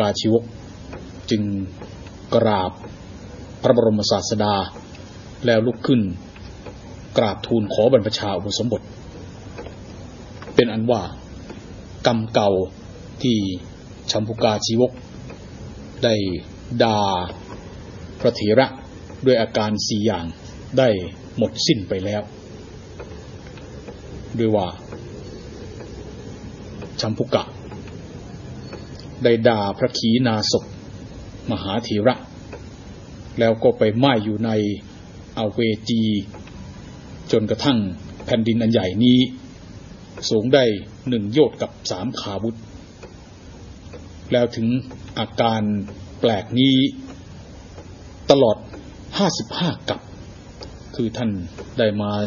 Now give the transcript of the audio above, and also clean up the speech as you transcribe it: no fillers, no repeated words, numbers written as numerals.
ชีวกจึงกราบพระบรมศาสดาแล้วลุกขึ้นกราบทูลขอบรรพชาอุปสมบทเป็นอันว่ากรรมเก่าที่ชัมพุกาชีวกได้ด่าพระเถระด้วยอาการ4อย่างได้หมดสิ้นไปแล้วด้วยว่าชัมพุกะได้ด่าพระขีณาสพมหาเถระแล้วก็ไปไหม้อยู่ในอเวจีจนกระทั่งแผ่นดินอันใหญ่นี้สูงได้1 โยชน์กับ3 ขาวุธแล้วถึงอาการแปลกนี้ตลอด55 กัปคือท่านได้มา